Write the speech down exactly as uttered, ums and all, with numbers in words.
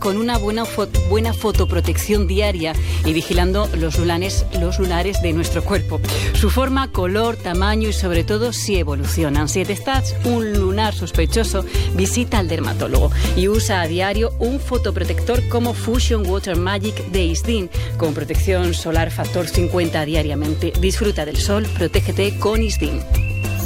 con una buena, fo- buena fotoprotección diaria y vigilando los lunares, los lunares de nuestro cuerpo. Su forma, color, tamaño y sobre todo si evolucionan. Si detectas un lunar sospechoso, visita al dermatólogo y usa a diario un fotoprotector como Fusion Water Magic de Isdin con protección solar factor cincuenta diariamente. Disfruta del sol, protégete con Isdin.